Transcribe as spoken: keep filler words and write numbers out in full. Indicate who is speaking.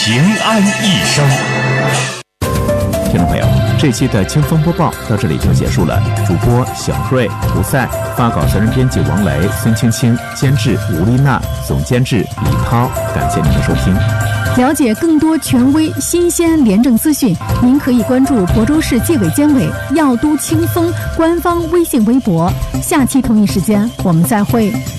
Speaker 1: 平安一生。
Speaker 2: 听众朋友，这期的清风播报到这里就结束了。主播小瑞、胡赛，发稿责任编辑王雷、孙青青，监制吴丽娜，总监制李涛。感谢您的收听。
Speaker 3: 了解更多权威、新鲜、廉政资讯，您可以关注亳州市纪委监委药都清风官方微信微博。下期同一时间我们再会。